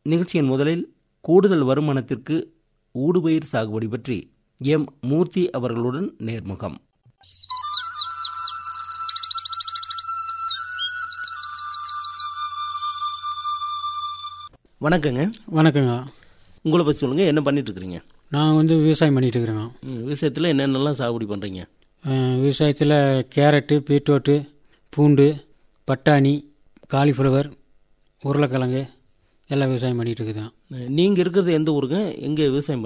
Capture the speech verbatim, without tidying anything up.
நிகழ்ச்சியின் முதலில் கூடுதல் வருமானத்திற்கு ஊடுபயிர் சாகுபடி பற்றி எம் மூர்த்தி அவர்களுடன் நேர்முகம். வணக்கங்க. வணக்கங்க. உங்களை பற்றி சொல்லுங்கள், என்ன பண்ணிட்டு இருக்கிறீங்க? நான் வந்து விவசாயம் பண்ணிட்டு இருக்கிறேங்க. விவசாயத்தில் என்னென்னலாம் சாகுபடி பண்ணுறீங்க? விவசாயத்தில் கேரட்டு, பீட்ரூட்டு, பூண்டு, பட்டாணி, காலிஃப்ளவர், உருளைக்கிழங்கு எல்லாம் விவசாயம் பண்ணிட்டு இருக்குதான். நீங்கள் இருக்கிறது எந்த ஊருங்க? எங்கே விவசாயம்